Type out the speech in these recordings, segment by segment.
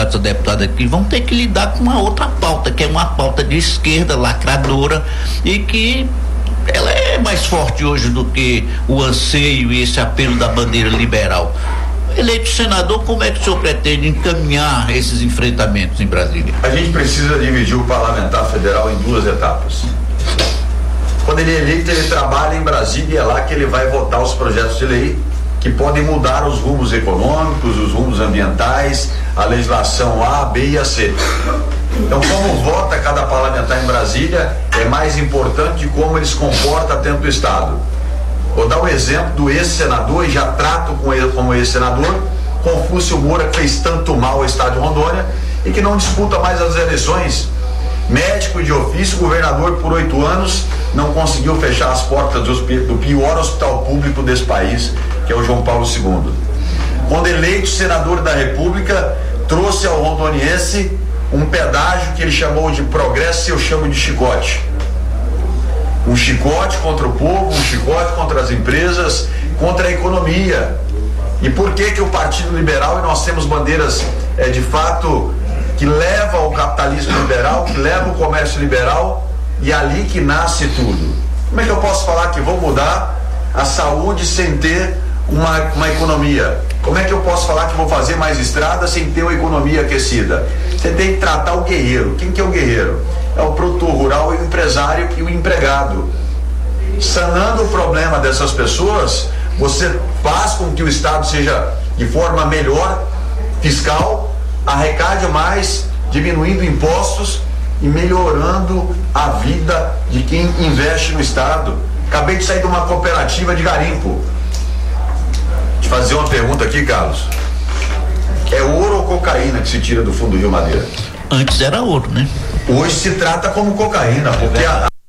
deputados e deputadas aqui vão ter que lidar com uma outra pauta, que é uma pauta de esquerda, lacradora, e que ela é mais forte hoje do que o anseio e esse apelo da bandeira liberal. Eleito senador, como é que o senhor pretende encaminhar esses enfrentamentos em Brasília? A gente precisa dividir o parlamentar federal em duas etapas. Quando ele é eleito, ele trabalha em Brasília e é lá que ele vai votar os projetos de lei que podem mudar os rumos econômicos, os rumos ambientais, a legislação A, B e a C. Então, como vota cada parlamentar em Brasília, é mais importante de como ele se comporta dentro do Estado. Vou dar o exemplo do ex-senador, e já trato com ele como ex-senador, Confúcio Moura, que fez tanto mal ao Estado de Rondônia e que não disputa mais as eleições. Médico de ofício, governador por 8 anos, não conseguiu fechar as portas do pior hospital público desse país, que é o João Paulo II. Quando eleito senador da República, trouxe ao rondoniense um pedágio que ele chamou de progresso, eu chamo de chicote. Um chicote contra o povo, um chicote contra as empresas, contra a economia. E por que o Partido Liberal, e nós temos bandeiras de fato que levam ao capitalismo liberal, que levam ao comércio liberal, e ali que nasce tudo. Como é que eu posso falar que vou mudar a saúde sem ter uma economia? Como é que eu posso falar que vou fazer mais estradas sem ter uma economia aquecida? Você tem que tratar o guerreiro. Quem que é o guerreiro? É o produtor rural, e o empresário e o empregado. Sanando o problema dessas pessoas, você faz com que o Estado seja de forma melhor, fiscal, arrecade mais, diminuindo impostos e melhorando a vida de quem investe no Estado. Acabei de sair de uma cooperativa de garimpo. Te fazer uma pergunta aqui, Carlos. É ouro ou cocaína que se tira do fundo do Rio Madeira? Antes era ouro, né? Hoje se trata como cocaína, porque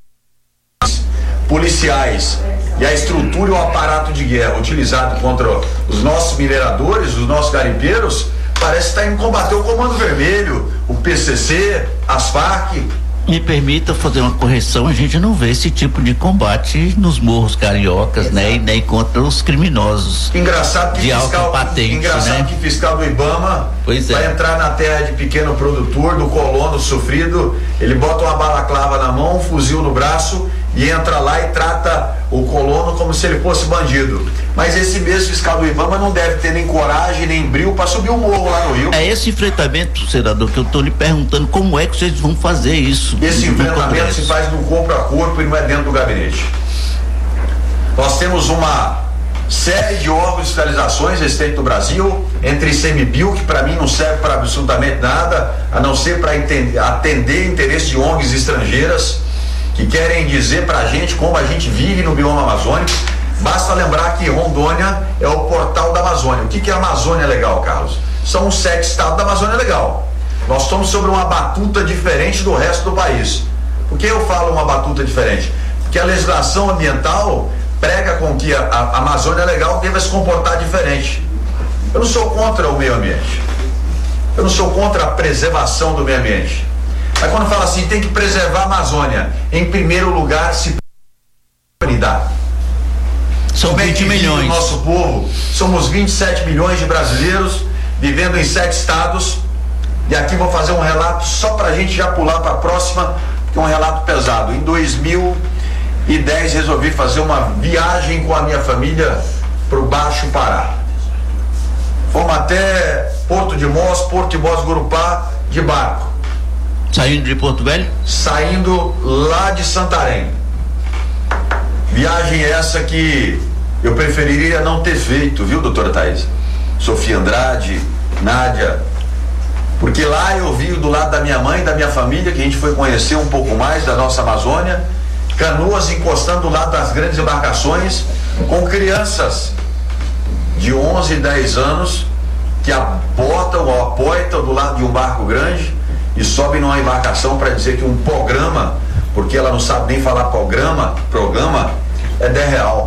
policiais e a estrutura e o aparato de guerra utilizado contra os nossos mineradores, os nossos garimpeiros, parece estar indo combater o Comando Vermelho, o PCC, as Farc. Me permita fazer uma correção, a gente não vê esse tipo de combate nos morros cariocas, exato, né? E nem contra os criminosos. Engraçado que de alta patente, né? Que fiscal do IBAMA vai entrar na terra de pequeno produtor, do colono sofrido, ele bota uma balaclava na mão, um fuzil no braço e entra lá e trata o colono como se ele fosse bandido. Mas esse mesmo fiscal do IBAMA não deve ter nem coragem, nem brio para subir um morro lá no Rio. É esse enfrentamento, senador, que eu estou lhe perguntando, como é que vocês vão fazer isso? Esse enfrentamento se faz no corpo a corpo e não é dentro do gabinete. Nós temos uma série de órgãos de fiscalizações existentes no Brasil, entre ICMBio, que para mim não serve para absolutamente nada, a não ser para atender interesses de ONGs estrangeiras que querem dizer pra gente como a gente vive no bioma amazônico. Basta lembrar que Rondônia é o portal da Amazônia. O que é a Amazônia Legal, Carlos? São os 7 estados da Amazônia Legal. Nós estamos sobre uma batuta diferente do resto do país. Por que eu falo uma batuta diferente? Porque a legislação ambiental prega com que a Amazônia Legal deva se comportar diferente. Eu não sou contra o meio ambiente. Eu não sou contra a preservação do meio ambiente. Mas quando fala assim, tem que preservar a Amazônia, em primeiro lugar, se prioridade. São 20 milhões. Nosso povo, somos 27 milhões de brasileiros vivendo em 7 estados. E aqui vou fazer um relato só pra gente já pular para a próxima, que é um relato pesado. Em 2010 resolvi fazer uma viagem com a minha família pro Baixo Pará. Fomos até Porto de Mós, Gurupá, de barco. Saindo de Porto Velho? Saindo lá de Santarém. Viagem essa que eu preferiria não ter feito, viu, doutora Thaís? Sofia Andrade, Nádia, porque lá eu vi do lado da minha mãe, da minha família, que a gente foi conhecer um pouco mais da nossa Amazônia, canoas encostando do lado das grandes embarcações, com crianças de 11 e 10 anos que aportam ou apoiam do lado de um barco grande e sobem numa embarcação para dizer que um programa, porque ela não sabe nem falar programa é R$10.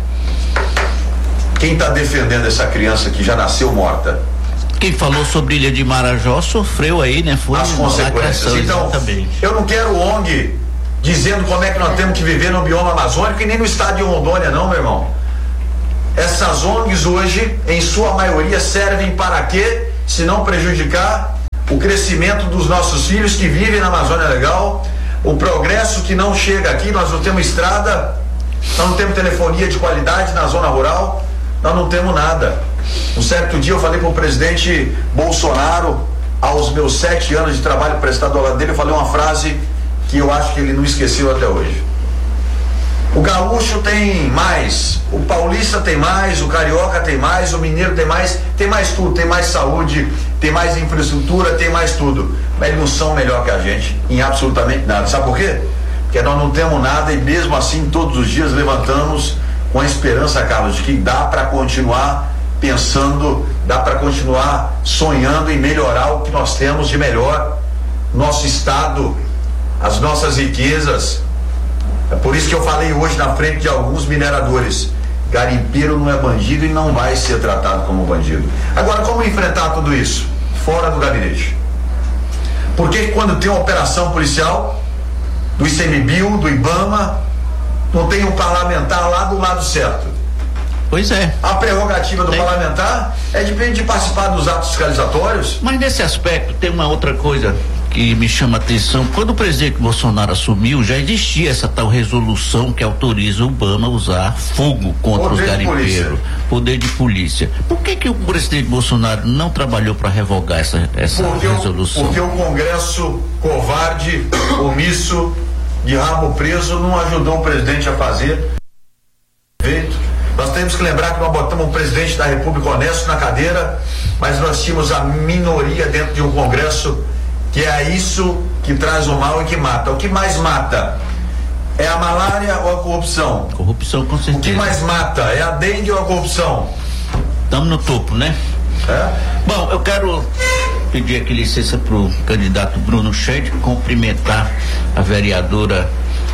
Quem está defendendo essa criança que já nasceu morta? Quem falou sobre Ilha de Marajó sofreu aí, né? Foi as consequências. Então, exatamente. Eu não quero ONG dizendo como é que nós temos que viver no bioma amazônico e nem no estado de Rondônia, não, meu irmão. Essas ONGs hoje, em sua maioria, servem para quê? Se não prejudicar crescimento dos nossos filhos que vivem na Amazônia Legal, o progresso que não chega aqui. Nós não temos estrada, nós não temos telefonia de qualidade na zona rural, nós não temos nada. Um certo dia eu falei para o presidente Bolsonaro, aos meus 7 anos de trabalho prestado ao lado dele, eu falei uma frase que eu acho que ele não esqueceu até hoje. O gaúcho tem mais, o paulista tem mais, o carioca tem mais, o mineiro tem mais tudo, tem mais saúde, tem mais infraestrutura, tem mais tudo, mas eles não são melhor que a gente em absolutamente nada. Sabe por quê? Porque nós não temos nada e mesmo assim todos os dias levantamos com a esperança, Carlos, de que dá para continuar pensando, dá para continuar sonhando em melhorar o que nós temos de melhor, nosso estado, as nossas riquezas. É por isso que eu falei hoje na frente de alguns mineradores: garimpeiro não é bandido e não vai ser tratado como bandido. Agora, como enfrentar tudo isso? Fora do gabinete. Porque quando tem uma operação policial do ICMBio, do IBAMA, não tem um parlamentar lá do lado certo? Pois é. A prerrogativa do parlamentar é de participar dos atos fiscalizatórios. Mas nesse aspecto tem uma outra coisa que me chama a atenção. Quando o presidente Bolsonaro assumiu, já existia essa tal resolução que autoriza o IBAMA a usar fogo contra os garimpeiros, poder de polícia. Por que o presidente Bolsonaro não trabalhou para revogar essa resolução? Porque o Congresso covarde, omisso, de rabo preso, não ajudou o presidente a fazer. Nós temos que lembrar que nós botamos um presidente da República honesto na cadeira, mas nós tínhamos a minoria dentro de um Congresso que é isso que traz o mal e que mata. O que mais mata é a malária ou a corrupção? Corrupção, com certeza. O que mais mata é a dengue ou a corrupção? Estamos no topo, né? Bom, eu quero pedir aqui licença para o candidato Bruno Sched, cumprimentar a vereadora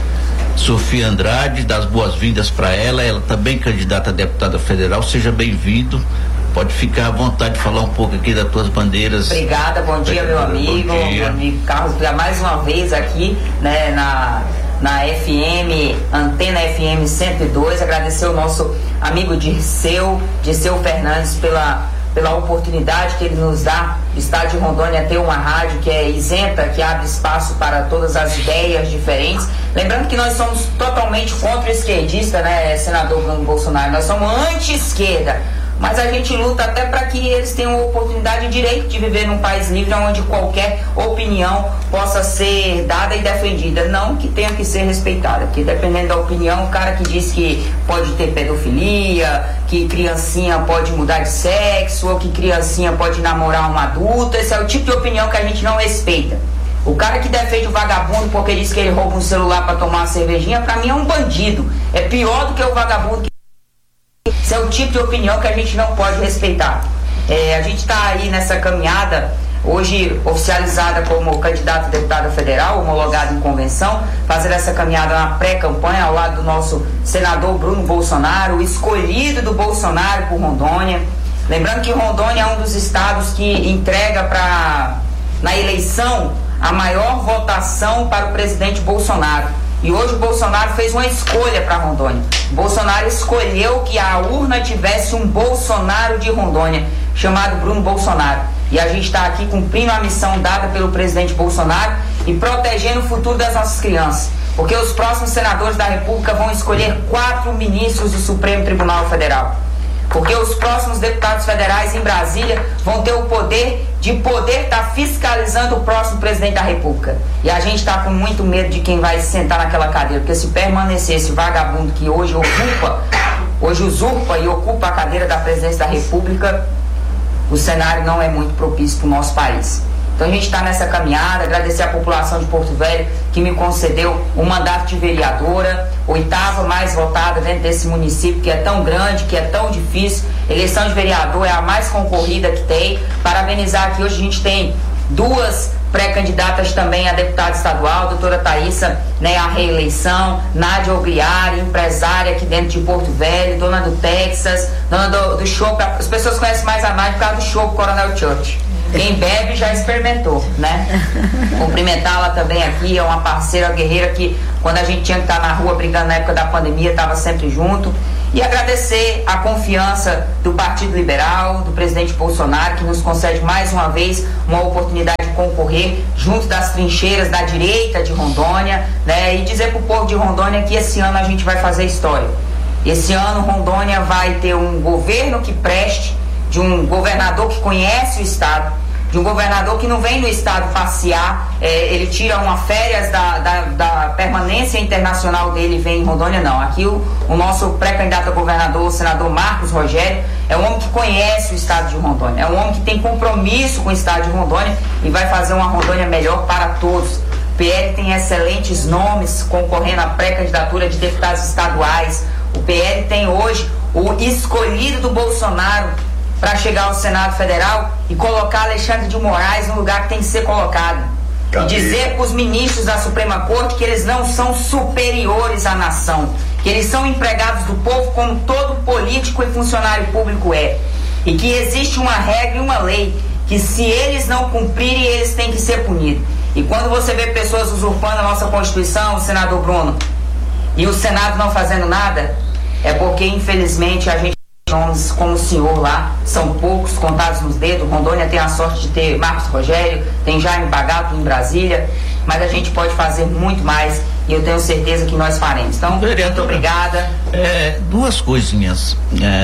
Sofia Andrade, dar as boas-vindas para ela também candidata a deputada federal. Seja bem-vindo. Pode ficar à vontade de falar um pouco aqui das tuas bandeiras. Obrigada, bom dia, meu amigo. Bom dia. Meu amigo Carlos, mais uma vez aqui, né, na FM, Antena FM 102. Agradecer o nosso amigo Dirceu Fernandes pela oportunidade que ele nos dá do estado de Rondônia ter uma rádio que é isenta, que abre espaço para todas as ideias diferentes. Lembrando que nós somos totalmente contra o esquerdista, né, senador Bruno Bolsonaro? Nós somos anti-esquerda. Mas a gente luta até para que eles tenham oportunidade e direito de viver num país livre onde qualquer opinião possa ser dada e defendida, não que tenha que ser respeitada, porque dependendo da opinião, o cara que diz que pode ter pedofilia, que criancinha pode mudar de sexo, ou que criancinha pode namorar um adulto, esse é o tipo de opinião que a gente não respeita. O cara que defende o vagabundo porque diz que ele rouba um celular para tomar uma cervejinha, para mim é um bandido, é pior do que o vagabundo que... Esse é o tipo de opinião que a gente não pode respeitar. A gente está aí nessa caminhada, hoje oficializada como candidato a deputada federal, homologado em convenção, fazendo essa caminhada na pré-campanha ao lado do nosso senador Bruno Bolsonaro, o escolhido do Bolsonaro por Rondônia. Lembrando que Rondônia é um dos estados que entrega na eleição a maior votação para o presidente Bolsonaro. E hoje o Bolsonaro fez uma escolha para Rondônia. Bolsonaro escolheu que a urna tivesse um Bolsonaro de Rondônia, chamado Bruno Bolsonaro. E a gente está aqui cumprindo a missão dada pelo presidente Bolsonaro e protegendo o futuro das nossas crianças. Porque os próximos senadores da República vão escolher 4 ministros do Supremo Tribunal Federal. Porque os próximos deputados federais em Brasília vão ter o poder de estar fiscalizando o próximo presidente da República. E a gente está com muito medo de quem vai sentar naquela cadeira, porque se permanecer esse vagabundo que hoje usurpa e ocupa a cadeira da presidência da República, o cenário não é muito propício para o nosso país. Então a gente está nessa caminhada, agradecer a população de Porto Velho que me concedeu um mandato de vereadora, 8ª mais votada dentro desse município que é tão grande, que é tão difícil. Eleição de vereador é a mais concorrida que tem. Parabenizar que hoje a gente tem 2 pré-candidatas também a deputada estadual, a doutora Thaísa, né, a reeleição, Nádia Ogliari, empresária aqui dentro de Porto Velho, dona do Texas, dona do show, as pessoas conhecem mais a Nádia por causa do show Coronel Church. Quem bebe já experimentou, né? Cumprimentá-la também aqui, é uma parceira guerreira que quando a gente tinha que estar na rua brigando na época da pandemia, estava sempre junto. E agradecer a confiança do Partido Liberal, do presidente Bolsonaro, que nos concede mais uma vez uma oportunidade de concorrer junto das trincheiras da direita de Rondônia, né? E dizer para o povo de Rondônia que esse ano a gente vai fazer história. Esse ano Rondônia vai ter um governo que preste, de um governador que conhece o estado, de um governador que não vem no estado passear, ele tira uma férias da permanência internacional dele e vem em Rondônia, não. Aqui o nosso pré-candidato a governador, o senador Marcos Rogério, é um homem que conhece o estado de Rondônia, é um homem que tem compromisso com o estado de Rondônia e vai fazer uma Rondônia melhor para todos. O PL tem excelentes nomes concorrendo à pré-candidatura de deputados estaduais. O PL tem hoje o escolhido do Bolsonaro para chegar ao Senado Federal e colocar Alexandre de Moraes no lugar que tem que ser colocado. E dizer para os ministros da Suprema Corte que eles não são superiores à nação, que eles são empregados do povo como todo político e funcionário público é. E que existe uma regra e uma lei, que se eles não cumprirem, eles têm que ser punidos. E quando você vê pessoas usurpando a nossa Constituição, o senador Bruno, e o Senado não fazendo nada, é porque infelizmente a gente nomes como o senhor lá, são poucos, contados nos dedos. Rondônia tem a sorte de ter Marcos Rogério, tem Jaime Bagato em Brasília, mas a gente pode fazer muito mais e eu tenho certeza que nós faremos. Então, muito obrigada. Duas coisinhas.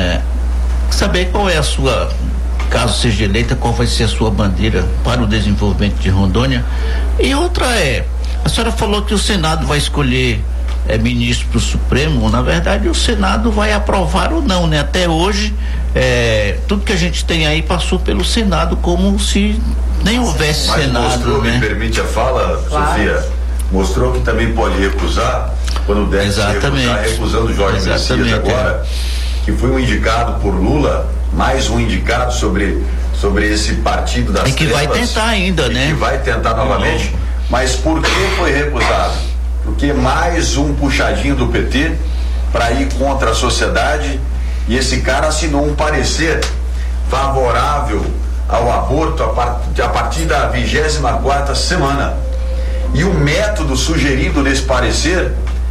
Saber qual é a sua, caso seja eleita, qual vai ser a sua bandeira para o desenvolvimento de Rondônia. E outra a senhora falou que o Senado vai escolher ministro para o Supremo. Na verdade o Senado vai aprovar ou não, né? Até hoje tudo que a gente tem aí passou pelo Senado como se nem houvesse Senado, mostrou, né? Me permite a fala, claro. Sofia, mostrou que também pode recusar quando deve recusar, recusando Jorge Messias agora, que foi um indicado por Lula, mais um indicado sobre esse partido das trevas, que vai tentar ainda, né? Que vai tentar novamente. Mas por que foi recusado? Porque mais um puxadinho do PT para ir contra a sociedade, e esse cara assinou um parecer favorável ao aborto a partir da 24ª semana. E o método sugerido nesse parecer,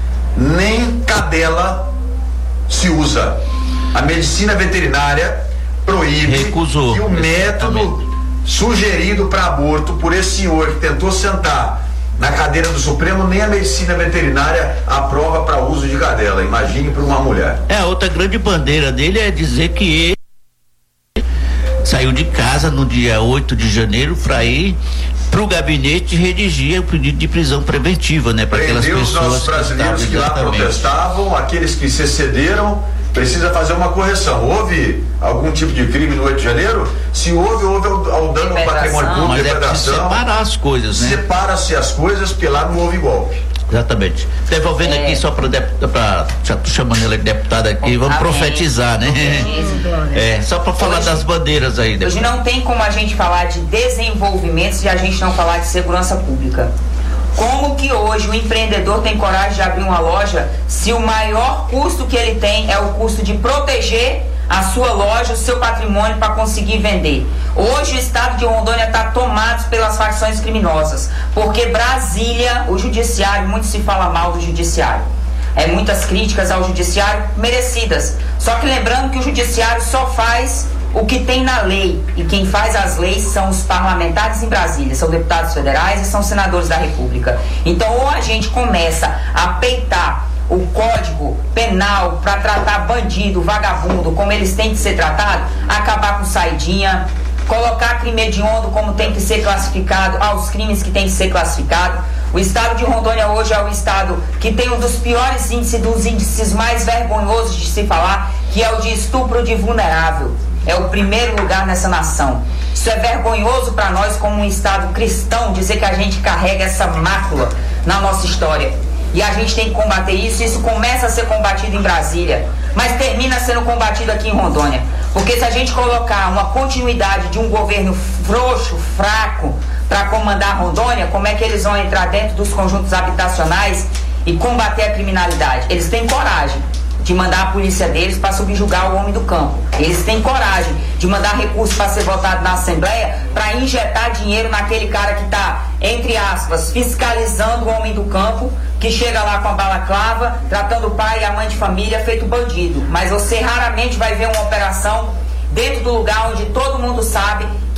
nem cadela se usa. A medicina veterinária proíbe. Recusou. E o método sugerido para aborto por esse senhor que tentou sentar na cadeira do Supremo, nem a medicina veterinária aprova para uso de cadela. Imagine para uma mulher. A outra grande bandeira dele é dizer que ele saiu de casa no dia 8 de janeiro para ir para o gabinete redigir o pedido de prisão preventiva, né? Para aquelas pessoas os nossos brasileiros que lá protestavam, aqueles que se excederam. Precisa fazer uma correção. Houve algum tipo de crime no 8 de janeiro? Se houve ao dano ao patrimônio público, mas depredação. Separar as coisas, né? Separa-se as coisas, porque lá não houve golpe. Exatamente. Devolvendo aqui só já tô chamando ela de deputada aqui, vamos profetizar, né? Só para falar das bandeiras aí. Hoje não tem como a gente falar de desenvolvimento se a gente não falar de segurança pública. Como que hoje o empreendedor tem coragem de abrir uma loja se o maior custo que ele tem é o custo de proteger a sua loja, o seu patrimônio para conseguir vender? Hoje o estado de Rondônia está tomado pelas facções criminosas, porque Brasília, o judiciário, muito se fala mal do judiciário. Muitas críticas ao judiciário merecidas. Só que lembrando que o judiciário só faz o que tem na lei, e quem faz as leis são os parlamentares em Brasília, são deputados federais e são senadores da República. Então, ou a gente começa a peitar o Código Penal para tratar bandido, vagabundo, como eles têm que ser tratados, acabar com saidinha, colocar crime hediondo como tem que ser classificado, aos crimes que tem que ser classificado. O estado de Rondônia hoje é o estado que tem um dos piores índices, dos índices mais vergonhosos de se falar, que é o de estupro de vulnerável. É o primeiro lugar nessa nação. Isso é vergonhoso para nós como um estado cristão, dizer que a gente carrega essa mácula na nossa história. E a gente tem que combater isso. Isso começa a ser combatido em Brasília, mas termina sendo combatido aqui em Rondônia. Porque se a gente colocar uma continuidade de um governo frouxo, fraco, para comandar Rondônia, como é que eles vão entrar dentro dos conjuntos habitacionais e combater a criminalidade? Eles têm coragem de mandar a polícia deles para subjugar o homem do campo. Eles têm coragem de mandar recursos para ser votado na Assembleia para injetar dinheiro naquele cara que está, entre aspas, fiscalizando o homem do campo, que chega lá com a balaclava, tratando o pai e a mãe de família feito bandido. Mas você raramente vai ver uma operação dentro do lugar onde todo mundo sabe que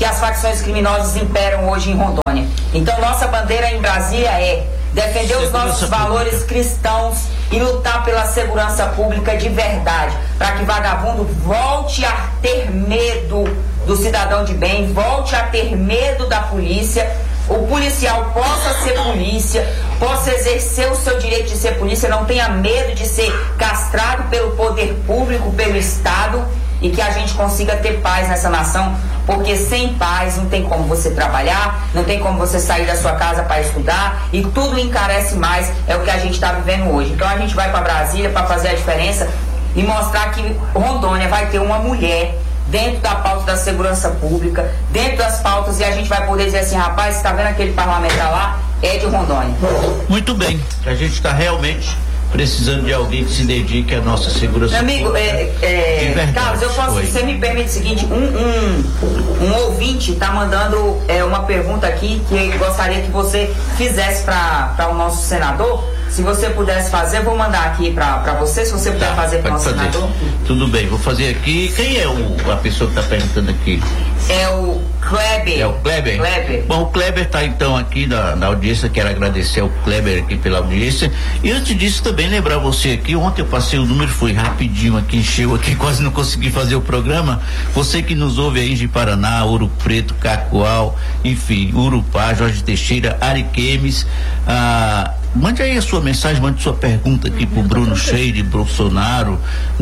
que as facções criminosas imperam hoje em Rondônia. Então, nossa bandeira em Brasília é defender os nossos valores cristãos e lutar pela segurança pública de verdade, para que vagabundo volte a ter medo do cidadão de bem, volte a ter medo da polícia, o policial possa ser polícia, possa exercer o seu direito de ser polícia, não tenha medo de ser castrado pelo poder público, pelo Estado, e que a gente consiga ter paz nessa nação, porque sem paz não tem como você trabalhar, não tem como você sair da sua casa para estudar, e tudo encarece mais, é o que a gente está vivendo hoje. Então a gente vai para Brasília para fazer a diferença e mostrar que Rondônia vai ter uma mulher dentro da pauta da segurança pública, dentro das pautas, e a gente vai poder dizer assim, rapaz, você está vendo aquele parlamentar lá? É de Rondônia. Muito bem, a gente está realmente precisando de alguém que se dedique à nossa segurança pública. Amigo, Carlos, eu posso, você me permite o seguinte, um ouvinte está mandando uma pergunta aqui que gostaria que você fizesse para o nosso senador. Se você pudesse fazer, eu vou mandar aqui para você, se você puder fazer para o nosso senador. Tudo bem, vou fazer aqui. Quem é a pessoa que está perguntando aqui? É o Kleber. É o Kleber? Kleber. Bom, o Kleber está então aqui na audiência, quero agradecer ao Kleber aqui pela audiência. E antes disso, também lembrar você aqui, ontem eu passei o número, foi rapidinho aqui, encheu aqui, quase não consegui fazer o programa. Você que nos ouve aí de Paraná, Ouro Preto, Cacoal, enfim, Urupá, Jorge Teixeira, Ariquemes, mande aí a sua mensagem, mande sua pergunta aqui pro Bruno Cheire, Bolsonaro,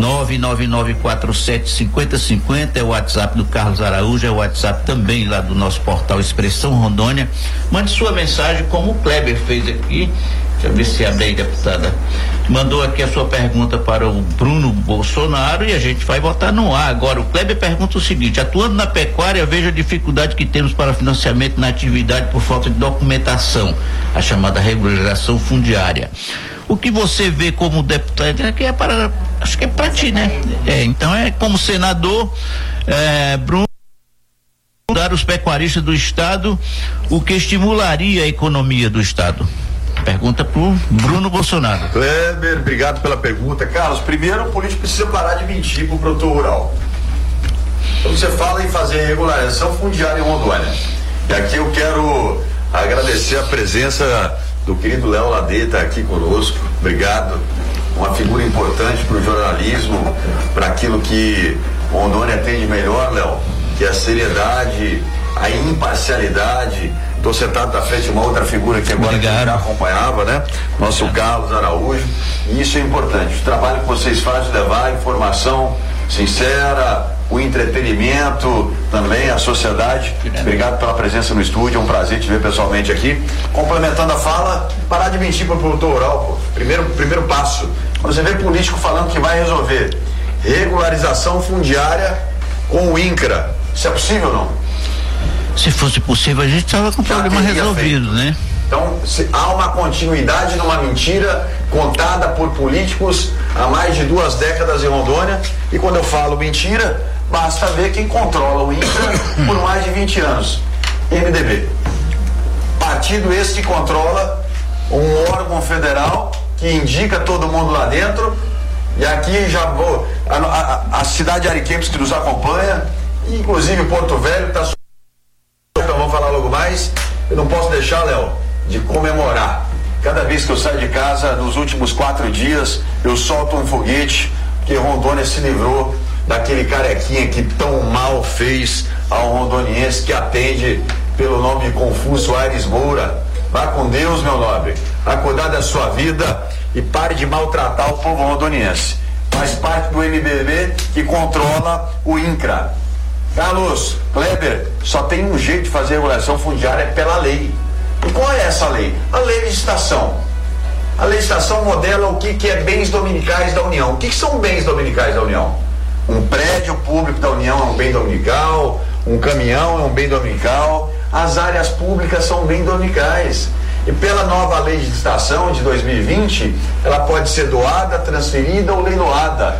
999475050, é o WhatsApp do Carlos Araújo, é o WhatsApp também lá do nosso portal Expressão Rondônia. Mande sua mensagem, como o Kleber fez aqui. Deixa eu ver se abre aí, deputada. Mandou aqui a sua pergunta para o Bruno Bolsonaro e a gente vai botar no ar. Agora, o Kleber pergunta o seguinte: atuando na pecuária, vejo a dificuldade que temos para financiamento na atividade por falta de documentação, a chamada regularização fundiária. O que você vê como deputado, acho que é para ti, né? Então como senador, Bruno, dar os pecuaristas do estado, o que estimularia a economia do estado? Pergunta pro Bruno Bolsonaro. Kleber, obrigado pela pergunta. Carlos, primeiro o político precisa parar de mentir pro produtor rural. Então você fala em fazer regularização fundiária em Rondônia. E aqui eu quero agradecer a presença do querido Léo Ladeta aqui conosco. Obrigado. Uma figura importante pro jornalismo, para aquilo que Rondônia tem de melhor, Léo, que é a seriedade, a imparcialidade. Estou sentado na frente de uma outra figura que agora já acompanhava, né? Nosso Carlos Araújo. E isso é importante. O trabalho que vocês fazem de levar a informação sincera, o entretenimento, também a sociedade. Obrigado pela presença no estúdio, é um prazer te ver pessoalmente aqui. Complementando a fala, parar de mentir para o produtor rural, pô. Primeiro passo. Quando você vê político falando que vai resolver regularização fundiária com o INCRA, isso é possível ou não? Se fosse possível, a gente estava com o problema resolvido, né? Então, há uma continuidade numa mentira contada por políticos há mais de 2 décadas em Rondônia. E quando eu falo mentira, basta ver quem controla o INCRA por mais de 20 anos. MDB. Partido esse que controla um órgão federal que indica todo mundo lá dentro. E aqui já vou. A cidade de Ariquemes que nos acompanha, inclusive Porto Velho, está. Então vamos falar logo mais. Eu não posso deixar, Léo, de comemorar. Cada vez que eu saio de casa, nos últimos 4 dias, eu solto um foguete, porque Rondônia se livrou daquele carequinha que tão mal fez ao rondoniense que atende pelo nome confuso Aires Moura. Vá com Deus, meu nobre, a cuidar da sua vida e pare de maltratar o povo rondoniense. Faz parte do MDB que controla o INCRA. Carlos, Kleber, só tem um jeito de fazer regulação fundiária, é pela lei. E qual é essa lei? A legislação. A legislação modela o que é bens dominicais da União. O que são bens dominicais da União? Um prédio público da União é um bem dominical, um caminhão é um bem dominical, as áreas públicas são bem dominicais. E pela nova legislação de 2020, ela pode ser doada, transferida ou leiloada.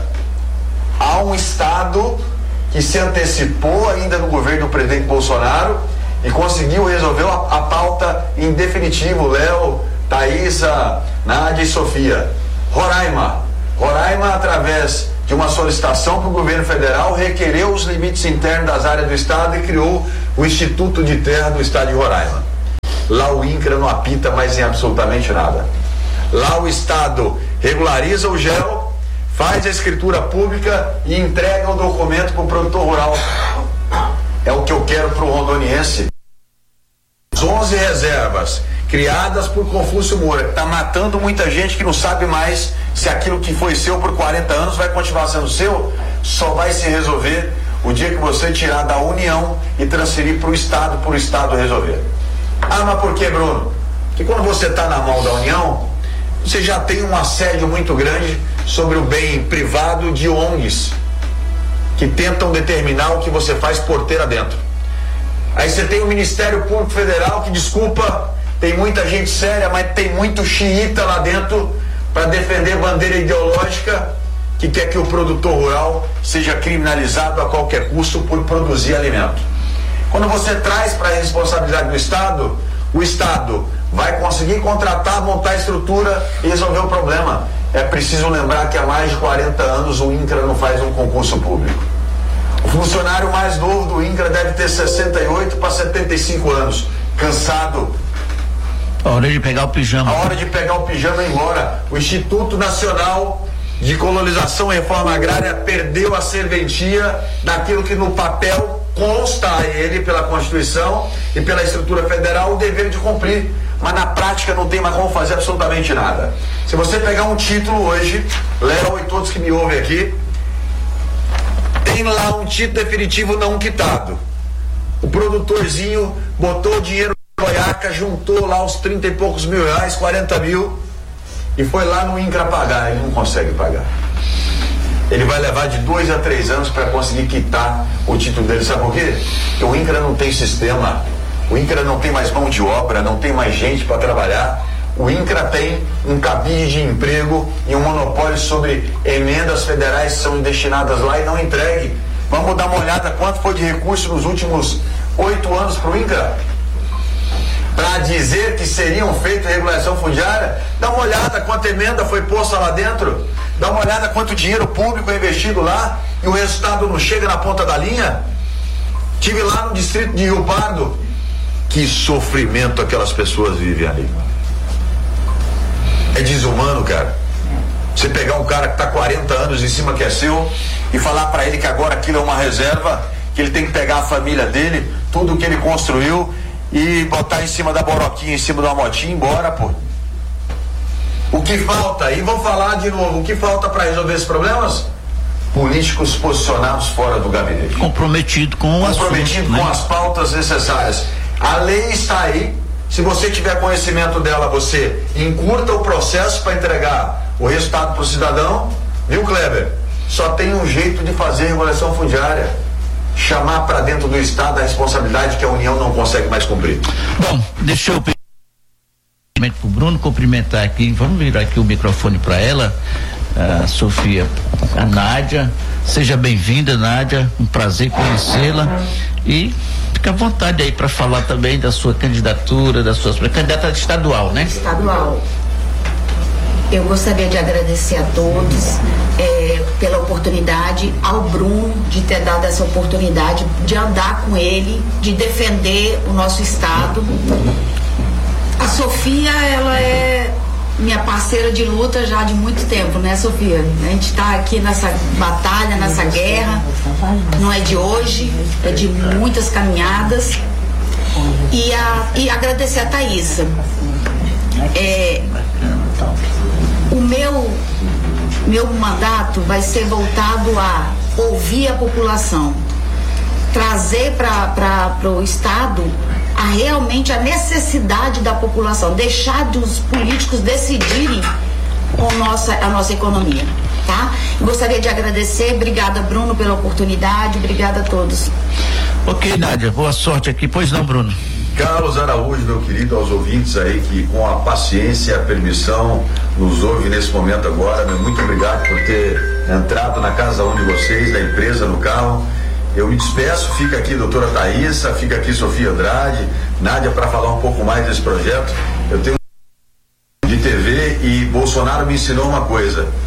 Há um Estado que se antecipou ainda no governo do presidente Bolsonaro e conseguiu resolver a pauta em definitivo. Léo, Thaísa, Nádia e Sofia. Roraima, através de uma solicitação para o governo federal, requereu os limites internos das áreas do estado e criou o Instituto de Terra do Estado de Roraima. Lá o INCRA não apita mais em absolutamente nada. Lá o estado regulariza o GEL, faz a escritura pública e entrega o documento para o produtor rural. É o que eu quero para o rondoniense. As 11 reservas criadas por Confúcio Moura, que está matando muita gente que não sabe mais se aquilo que foi seu por 40 anos vai continuar sendo seu, só vai se resolver o dia que você tirar da União e transferir para o Estado resolver. Ah, mas por que, Bruno? Porque quando você está na mão da União, você já tem um assédio muito grande sobre o bem privado de ONGs que tentam determinar o que você faz porteira dentro. Aí você tem o Ministério Público Federal que, desculpa, tem muita gente séria, mas tem muito xiita lá dentro para defender bandeira ideológica que quer que o produtor rural seja criminalizado a qualquer custo por produzir alimento. Quando você traz para a responsabilidade do Estado, o Estado vai conseguir contratar, montar a estrutura e resolver o problema. É preciso lembrar que há mais de 40 anos o INCRA não faz um concurso público. O funcionário mais novo do INCRA deve ter 68 para 75 anos, cansado. A hora de pegar o pijama. A hora de pegar o pijama e ir embora. O Instituto Nacional de Colonização e Reforma Agrária perdeu a serventia daquilo que no papel consta a ele pela Constituição e pela estrutura federal o dever de cumprir, mas na prática não tem mais como fazer absolutamente nada. Se você pegar um título hoje, Léo e todos que me ouvem aqui, tem lá um título definitivo não quitado. O produtorzinho botou dinheiro na Goiaca, juntou lá os 30 e poucos mil reais, 40 mil, e foi lá no INCRA pagar. Ele não consegue pagar. Ele vai levar de 2 a 3 anos para conseguir quitar o título dele. Sabe por quê? Porque o INCRA não tem sistema, o INCRA não tem mais mão de obra, não tem mais gente para trabalhar. O INCRA tem um cabide de emprego e um monopólio sobre emendas federais que são destinadas lá e não entregue. Vamos dar uma olhada quanto foi de recurso nos últimos 8 anos para o INCRA? Para dizer que seriam feitas regulação fundiária, dá uma olhada quanta emenda foi posta lá dentro, dá uma olhada quanto dinheiro público é investido lá e o resultado não chega na ponta da linha. Tive lá no distrito de Rio Pardo, que sofrimento aquelas pessoas vivem ali. É desumano, cara. Você pegar um cara que está 40 anos em cima que é seu e falar para ele que agora aquilo é uma reserva, que ele tem que pegar a família dele, tudo que ele construiu e botar em cima da boroquinha, em cima da motinha e ir embora, pô. O que falta, e vou falar de novo, o que falta para resolver esses problemas? Políticos posicionados fora do gabinete. Comprometido com o assunto, com as pautas necessárias. A lei está aí. Se você tiver conhecimento dela, você encurta o processo para entregar o resultado para o cidadão. Viu, Kleber? Só tem um jeito de fazer regulação fundiária: chamar para dentro do Estado a responsabilidade que a União não consegue mais cumprir. Bom, deixa eu pedir para o Bruno cumprimentar aqui. Vamos virar aqui o microfone para ela, a Sofia, a Nádia. Seja bem-vinda, Nádia. Um prazer conhecê-la. E fica à vontade aí para falar também da sua candidatura, da sua candidata estadual, né? Estadual. Eu gostaria de agradecer a todos pela oportunidade, ao Bruno de ter dado essa oportunidade de andar com ele, de defender o nosso estado. A Sofia, ela é minha parceira de luta já de muito tempo, né, Sofia? A gente está aqui nessa batalha, nessa guerra, não é de hoje, é de muitas caminhadas. E agradecer a Thaísa. O meu mandato vai ser voltado a ouvir a população, trazer para o Estado realmente a necessidade da população, deixar dos políticos decidirem a nossa economia, tá? Eu gostaria de agradecer, obrigada, Bruno, pela oportunidade, obrigada a todos. Ok, Nádia, boa sorte aqui, pois não, Bruno? Carlos Araújo, meu querido, aos ouvintes aí que com a paciência e a permissão nos ouve nesse momento agora, muito obrigado por ter entrado na casa de vocês, da empresa, no carro. Eu me despeço, fica aqui doutora Thaísa, fica aqui Sofia Andrade, Nádia, para falar um pouco mais desse projeto. Eu tenho de TV e Bolsonaro me ensinou uma coisa: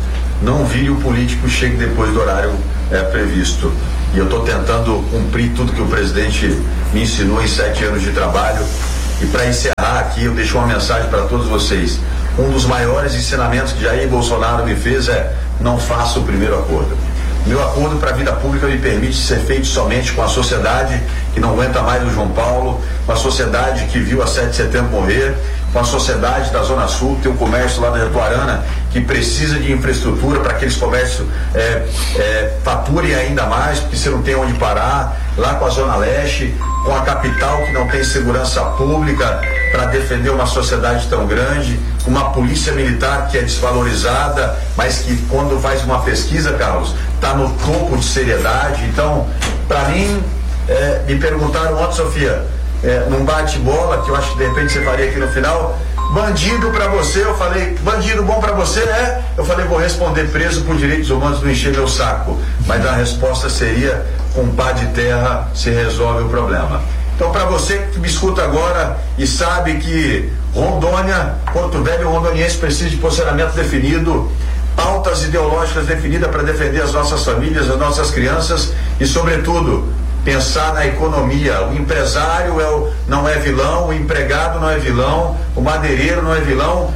não vire o político, chegue depois do horário previsto. E eu estou tentando cumprir tudo que o presidente me ensinou em 7 anos de trabalho. E para encerrar aqui, eu deixo uma mensagem para todos vocês. Um dos maiores ensinamentos que Jair Bolsonaro me fez é: não faça o primeiro acordo. Meu acordo para a vida pública me permite ser feito somente com a sociedade que não aguenta mais o João Paulo, com a sociedade que viu a 7 de setembro morrer, com a sociedade da Zona Sul, tem um comércio lá na Jatuarana que precisa de infraestrutura para que aqueles comércios faturem ainda mais, porque você não tem onde parar, lá com a Zona Leste, com a capital que não tem segurança pública para defender uma sociedade tão grande, com uma polícia militar que é desvalorizada, mas que quando faz uma pesquisa, Carlos, está no topo de seriedade. Então, para mim, me perguntaram ontem, Sofia, num bate-bola, que eu acho que de repente você faria aqui no final, bandido pra você, eu falei, bandido bom pra você, eu falei, vou responder preso por direitos humanos, não encher meu saco, mas a resposta seria, com pá de terra se resolve o problema. Então, para você que me escuta agora e sabe que Rondônia, Porto Velho, rondoniense precisa de posicionamento definido, pautas ideológicas definidas para defender as nossas famílias, as nossas crianças e, sobretudo, pensar na economia. O empresário não é vilão, o empregado não é vilão, o madeireiro não é vilão,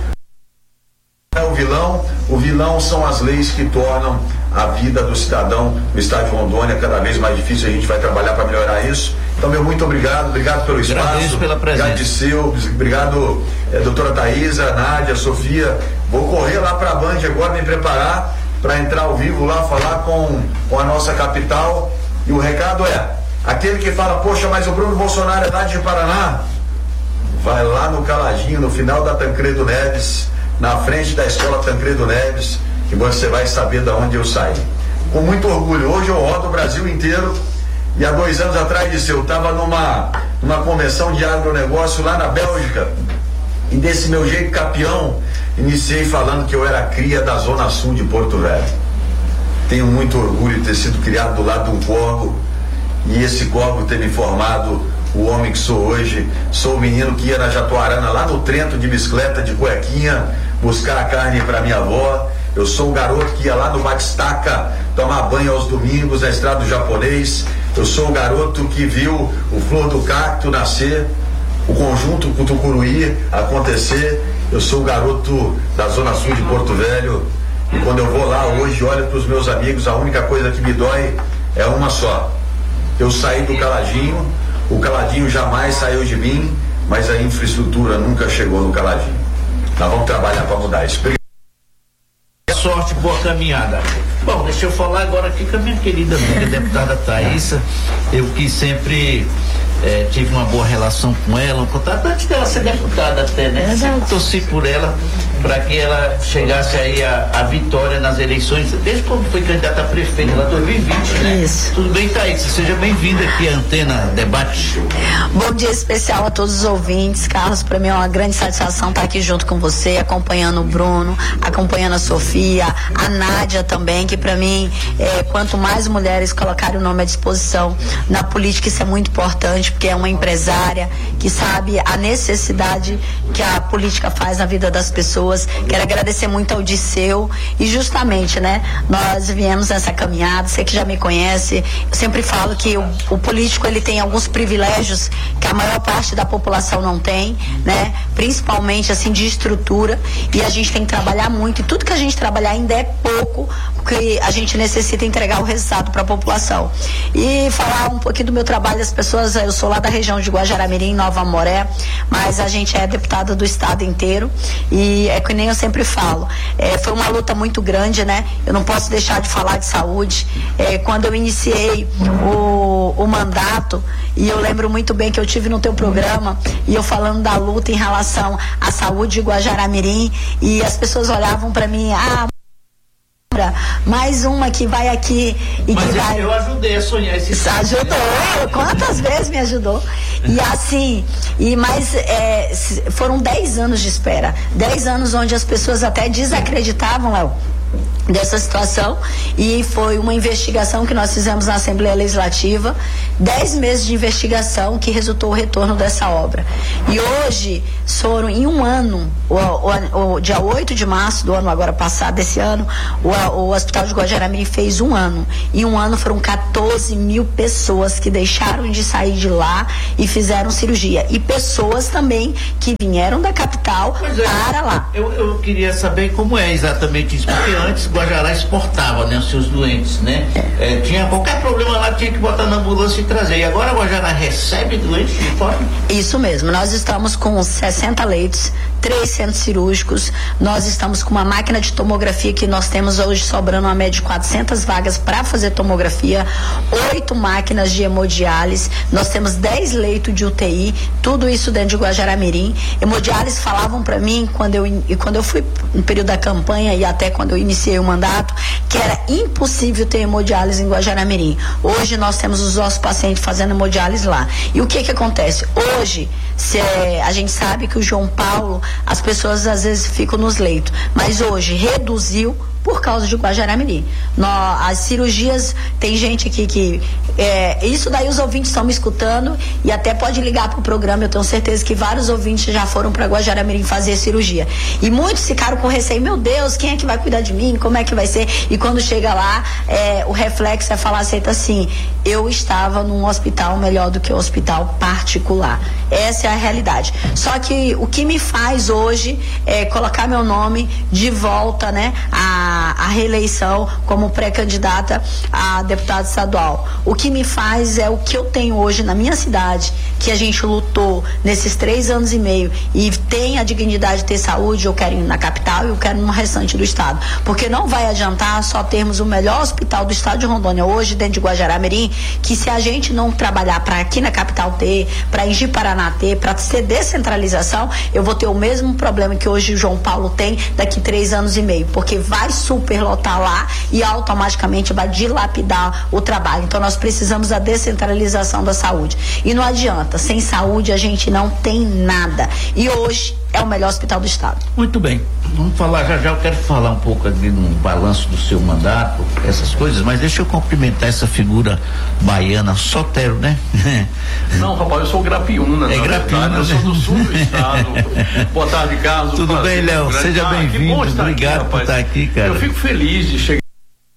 o vilão são as leis que tornam a vida do cidadão no estado de Rondônia cada vez mais difícil. A gente vai trabalhar para melhorar isso. Então, meu muito obrigado pelo espaço. Agradeço pela presença. Obrigado, Disseu, obrigado, doutora Thaisa, Nádia, Sofia. Vou correr lá para a Band agora, me preparar para entrar ao vivo lá, falar com a nossa capital. E o recado é, aquele que fala, poxa, mas o Bruno Bolsonaro é lá de Paraná, vai lá no Caladinho, no final da Tancredo Neves, na frente da escola Tancredo Neves, que você vai saber de onde eu saí. Com muito orgulho, hoje eu rodo o Brasil inteiro, e há 2 anos atrás eu estava numa convenção de agronegócio lá na Bélgica, e desse meu jeito campeão, iniciei falando que eu era cria da Zona Sul de Porto Velho. Tenho muito orgulho de ter sido criado do lado de um corvo, e esse corvo ter me formado o homem que sou hoje. Sou o menino que ia na Jatuarana, lá no Trento, de bicicleta, de cuequinha, buscar a carne para minha avó. Eu sou o garoto que ia lá no Batistaca tomar banho aos domingos na Estrada do Japonês. Eu sou o garoto que viu o Flor do Cacto nascer, o conjunto Cutucuruí acontecer. Eu sou o garoto da Zona Sul de Porto Velho, e quando eu vou lá hoje, olho para os meus amigos, a única coisa que me dói é uma só: eu saí do Caladinho, o Caladinho jamais saiu de mim, mas a infraestrutura nunca chegou no Caladinho. Nós vamos trabalhar para mudar isso. Sorte, boa caminhada. Bom, deixa eu falar agora aqui com a minha querida amiga deputada Thaisa. Eu que sempre tive uma boa relação com ela, antes dela ser deputada até, né? Sempre torci por ela para que ela chegasse aí a vitória nas eleições, desde quando foi candidata a prefeita lá 2020, né? Isso. Tudo bem, Thaisa? Seja bem-vinda aqui à Antena Debate. Bom dia especial a todos os ouvintes. Carlos, para mim é uma grande satisfação estar aqui junto com você, acompanhando o Bruno, acompanhando a Sofia, a Nádia também, que para mim, quanto mais mulheres colocarem o nome à disposição na política, isso é muito importante, porque é uma empresária que sabe a necessidade que a política faz na vida das pessoas. Quero agradecer muito ao Disseu, e justamente, né, nós viemos nessa caminhada. Você que já me conhece, eu sempre falo que o político, ele tem alguns privilégios que a maior parte da população não tem, né, principalmente assim de estrutura, e a gente tem que trabalhar muito, e tudo que a gente trabalhar ainda é pouco, porque a gente necessita entregar o resultado para a população. E falar um pouquinho do meu trabalho. As pessoas, eu sou lá da região de Guajará-Mirim, Nova Amoré, mas a gente é deputada do estado inteiro, e é que nem eu sempre falo, foi uma luta muito grande, né? Eu não posso deixar de falar de saúde. Quando eu iniciei o mandato, e eu lembro muito bem que eu tive no teu programa, e eu falando da luta em relação à saúde de Guajará-Mirim, e as pessoas olhavam para mim, mais uma que vai aqui e mas que vai. Eu ajudei a sonhar esse sonho. Ajudou, quantas vezes me ajudou? E assim, foram 10 anos de espera, 10 anos onde as pessoas até desacreditavam, Léo, dessa situação, e foi uma investigação que nós fizemos na Assembleia Legislativa, 10 meses de investigação que resultou o retorno dessa obra. E hoje, foram em um ano, o dia 8 de março do ano agora passado, desse ano, o Hospital de Guajará-Mirim fez um ano. Em um ano foram 14 mil pessoas que deixaram de sair de lá e fizeram cirurgia. E pessoas também que vieram da capital para lá. Eu queria saber como é exatamente isso, porque antes Guajará exportava, né, os seus doentes, né? Tinha qualquer problema lá, tinha que botar na ambulância e trazer. E agora Guajará recebe doentes de fora? Isso mesmo, nós estamos com 60 leitos, 3 centros cirúrgicos, nós estamos com uma máquina de tomografia que nós temos hoje sobrando uma média de 400 vagas para fazer tomografia, 8 máquinas de hemodiálise, nós temos 10 leitos de UTI, tudo isso dentro de Guajará-Mirim. Hemodiálise falavam para mim, quando eu fui no período da campanha e até quando eu iniciei o mandato, que era impossível ter hemodiálise em Guajará-Mirim. Hoje nós temos os nossos pacientes fazendo hemodiálise lá. E o que acontece? Hoje, a gente sabe que o João Paulo, as pessoas às vezes ficam nos leitos, mas hoje reduziu por causa de Guajará-Mirim. As cirurgias, tem gente aqui que isso daí os ouvintes estão me escutando e até pode ligar para o programa, eu tenho certeza que vários ouvintes já foram para Guajará-Mirim fazer cirurgia. E muitos ficaram com receio, meu Deus, quem é que vai cuidar de mim? Como é que vai ser? E quando chega lá, o reflexo é falar assim, eu estava num hospital melhor do que o hospital particular. Essa é a realidade. Só que o que me faz hoje é colocar meu nome de volta, né, a reeleição como pré-candidata a deputada estadual. O que me faz é o que eu tenho hoje na minha cidade, que a gente lutou nesses 3 anos e meio e tem a dignidade de ter saúde. Eu quero ir na capital e eu quero no restante do estado, porque não vai adiantar só termos o melhor hospital do estado de Rondônia hoje dentro de Guajará-Mirim, que se a gente não trabalhar para aqui na capital ter, para em Ji-Paraná ter, para ser descentralização, eu vou ter o mesmo problema que hoje o João Paulo tem daqui 3 anos e meio, porque vai superlotar lá e automaticamente vai dilapidar o trabalho. Então nós precisamos da descentralização da saúde. E não adianta, sem saúde a gente não tem nada. E hoje é o melhor hospital do estado. Muito bem, vamos falar já, eu quero falar um pouco ali no balanço do seu mandato, essas coisas, mas deixa eu cumprimentar essa figura baiana, Sotero, né? Não, rapaz, eu sou Grapiúna. Grapiúna, eu sou do sul do estado. Boa tarde, Carlos. Tudo bem, Léo? Seja bem-vindo. Obrigado por estar aqui, cara. Eu fico feliz de chegar.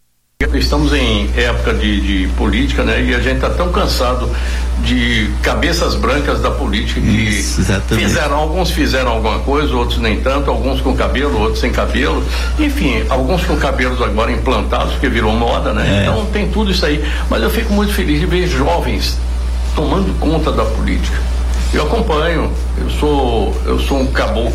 Estamos em época de política, né? E a gente está tão cansado de cabeças brancas da política que alguns fizeram alguma coisa, outros nem tanto, alguns com cabelo, outros sem cabelo, enfim, alguns com cabelos agora implantados, porque virou moda, né? Então tem tudo isso aí, mas eu fico muito feliz de ver jovens tomando conta da política. Eu acompanho, eu sou um caboclo,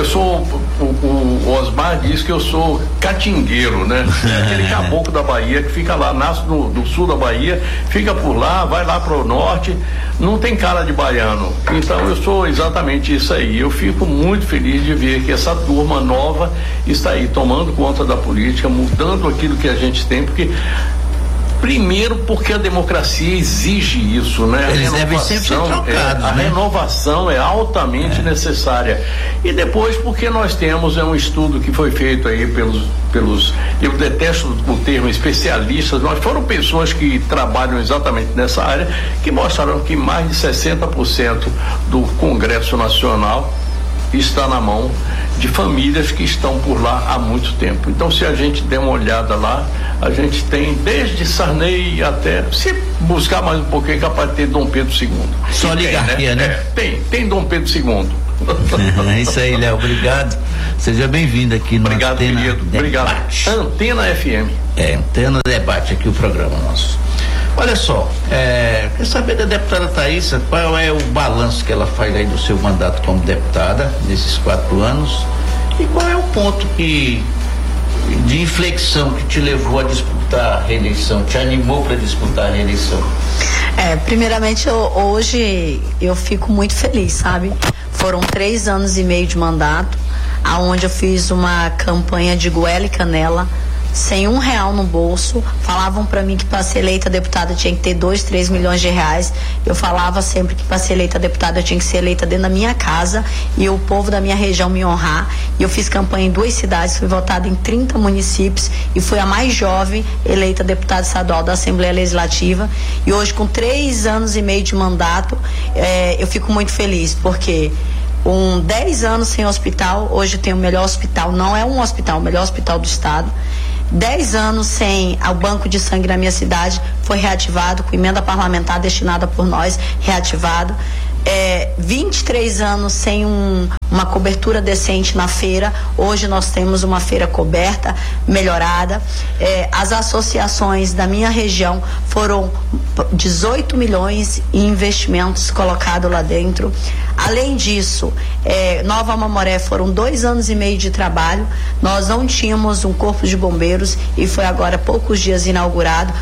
o Osmar diz que eu sou catingueiro, né? É aquele caboclo da Bahia que fica lá, nasce no sul da Bahia, fica por lá, vai lá pro norte, não tem cara de baiano. Então eu sou exatamente isso aí. Eu fico muito feliz de ver que essa turma nova está aí tomando conta da política, mudando aquilo que a gente tem, porque primeiro porque a democracia exige isso, né? Eles devem sempre ser trocados, a né? renovação é altamente necessária. E depois porque nós temos um estudo que foi feito aí pelos eu detesto o termo especialistas, mas foram pessoas que trabalham exatamente nessa área, que mostraram que mais de 60% do Congresso Nacional está na mão de famílias que estão por lá há muito tempo. Então, se a gente der uma olhada lá, a gente tem desde Sarney até, se buscar mais um pouquinho, é capaz de ter Dom Pedro II. Só oligarquia, né? Tem Dom Pedro II. É isso aí, Léo, obrigado. Seja bem-vindo aqui no Antena Debate. Obrigado. Antena FM. Antena Debate, aqui o programa nosso. Olha só, quero saber da deputada Thaísa, qual é o balanço que ela faz aí do seu mandato como deputada nesses 4 anos e qual é o ponto de inflexão que te levou a disputar a reeleição, te animou para disputar a reeleição? Primeiramente, hoje eu fico muito feliz, sabe? Foram 3 anos e meio de mandato, aonde eu fiz uma campanha de goela e canela sem R$1 no bolso. Falavam para mim que para ser eleita deputada tinha que ter 2, 3 milhões de reais. Eu falava sempre que para ser eleita deputada eu tinha que ser eleita dentro da minha casa e o povo da minha região me honrar. E eu fiz campanha em 2 cidades, fui votada em 30 municípios e fui a mais jovem eleita deputada estadual da Assembleia Legislativa. E hoje, com 3 anos e meio de mandato, eu fico muito feliz, porque com 10 anos sem hospital, hoje tem o melhor hospital, não é um hospital, o melhor hospital do estado. 10 anos sem o banco de sangue na minha cidade, foi reativado, com emenda parlamentar destinada por nós, reativado. 23 anos sem uma cobertura decente na feira. Hoje nós temos uma feira coberta, melhorada. As associações da minha região foram 18 milhões em investimentos colocados lá dentro. Além disso, Nova Mamoré foram 2 anos e meio de trabalho. Nós não tínhamos um corpo de bombeiros e foi agora há poucos dias inaugurado.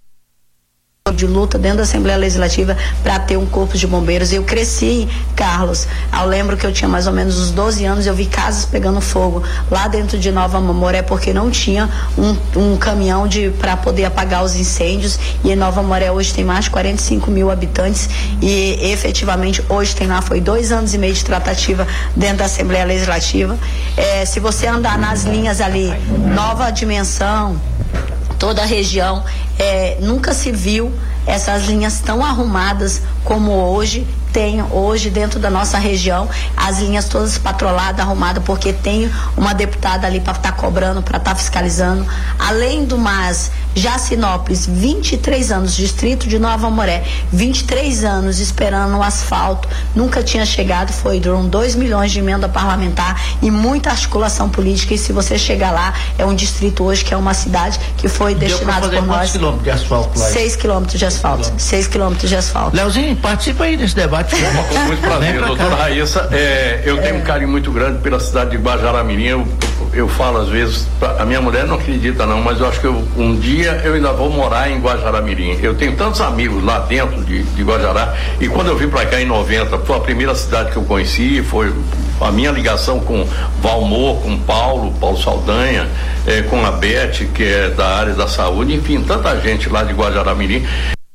De luta dentro da Assembleia Legislativa para ter um corpo de bombeiros. Eu cresci, Carlos, eu lembro que eu tinha mais ou menos uns 12 anos, eu vi casas pegando fogo lá dentro de Nova Mamoré, porque não tinha um caminhão para poder apagar os incêndios. E em Nova Mamoré hoje tem mais de 45 mil habitantes e efetivamente hoje tem lá, foi 2 anos e meio de tratativa dentro da Assembleia Legislativa. Se você andar nas linhas ali, Nova Dimensão, toda a região, nunca se viu essas linhas tão arrumadas como hoje tem hoje dentro da nossa região, as linhas todas patroladas, arrumadas, porque tem uma deputada ali para estar cobrando, para estar fiscalizando. Além do mais, Jacinópolis, 23 anos, distrito de Nova Mamoré, 23 anos esperando o asfalto, nunca tinha chegado, foram 2 milhões de emenda parlamentar e muita articulação política. E se você chegar lá, é um distrito hoje que é uma cidade que foi destinado por nós. Quantos quilômetros de asfalto lá? 6 quilômetros de asfalto. 6 quilômetros de asfalto. Leozinho, participa aí desse debate. Com muito prazer, doutora Raíssa. Eu tenho um carinho muito grande pela cidade de Guajará-Mirim. Eu falo às vezes, a minha mulher não acredita não, mas eu acho que um dia eu ainda vou morar em Guajará-Mirim. Eu tenho tantos amigos lá dentro de Guajará, e quando eu vim para cá em 90, foi a primeira cidade que eu conheci, foi a minha ligação com Valmor, com Paulo Saldanha, com a Beth, que é da área da saúde, enfim, tanta gente lá de Guajará-Mirim.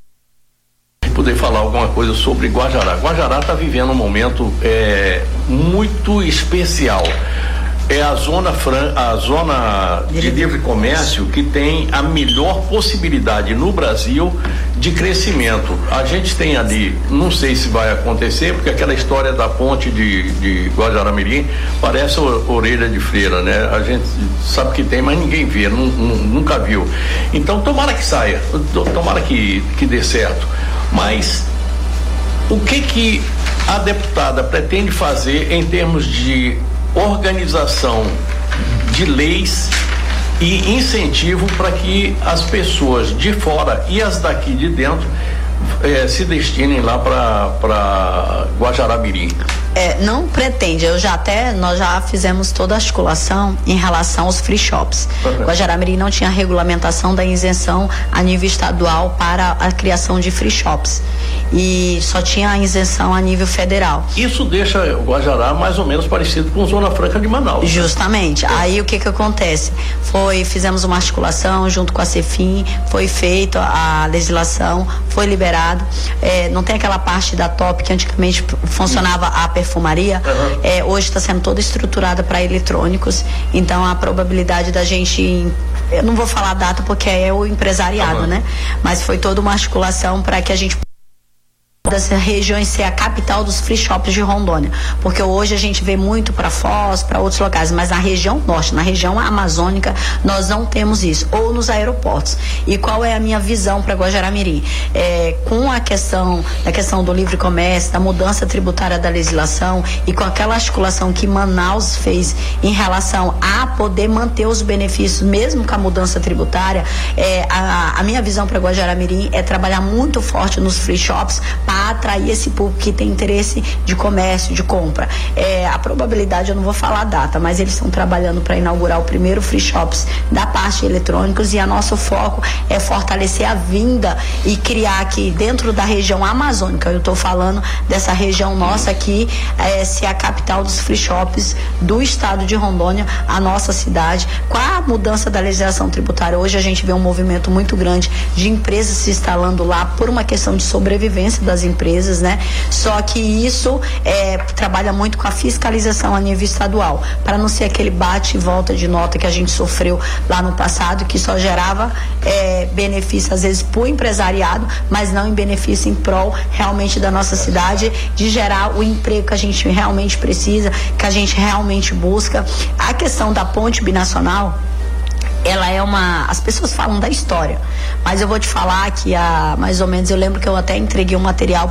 Poder falar alguma coisa sobre Guajará. Guajará está vivendo um momento muito especial. É a zona de livre comércio que tem a melhor possibilidade no Brasil de crescimento. A gente tem ali, não sei se vai acontecer, porque aquela história da ponte de Guajará-Mirim parece orelha de freira, né? A gente sabe que tem, mas ninguém vê, nunca viu. Então tomara que saia, tomara que dê certo. Mas o que a deputada pretende fazer em termos de organização de leis e incentivo para que as pessoas de fora e as daqui de dentro se destinem lá para Guajará-Mirim? Não pretende, nós já fizemos toda a articulação em relação aos free shops. Guajará-Mirim não tinha regulamentação da isenção a nível estadual para a criação de free shops e só tinha a isenção a nível federal. Isso deixa o Guajará mais ou menos parecido com Zona Franca de Manaus. Justamente. Aí o que acontece? Fizemos uma articulação junto com a Cefim, foi feita a legislação, foi liberado. Não tem aquela parte da top que antigamente funcionava a perfumaria. Hoje está sendo toda estruturada para eletrônicos. Então a probabilidade da gente, eu não vou falar a data porque é o empresariado, né? Mas foi toda uma articulação para que a gente das regiões ser a capital dos free shops de Rondônia, porque hoje a gente vê muito para Foz, para outros locais, mas na região norte, na região amazônica, nós não temos isso, ou nos aeroportos. E qual é a minha visão para Guajará-Mirim? Com a questão do livre comércio, da mudança tributária da legislação e com aquela articulação que Manaus fez em relação a poder manter os benefícios mesmo com a mudança tributária, a minha visão para Guajará-Mirim é trabalhar muito forte nos free shops para a atrair esse público que tem interesse de comércio, de compra. A probabilidade, eu não vou falar a data, mas eles estão trabalhando para inaugurar o primeiro free shops da parte de eletrônicos, e nosso foco é fortalecer a vinda e criar aqui dentro da região amazônica. Eu estou falando dessa região nossa aqui, ser a capital dos free shops do estado de Rondônia, a nossa cidade. Com a mudança da legislação tributária, hoje a gente vê um movimento muito grande de empresas se instalando lá por uma questão de sobrevivência das empresas, né? Só que isso trabalha muito com a fiscalização a nível estadual, para não ser aquele bate e volta de nota que a gente sofreu lá no passado, que só gerava benefício às vezes para o empresariado, mas não em benefício em prol realmente da nossa cidade, de gerar o emprego que a gente realmente precisa, que a gente realmente busca. A questão da ponte binacional, ela é as pessoas falam da história, mas eu vou te falar que mais ou menos, eu lembro que eu até entreguei um material.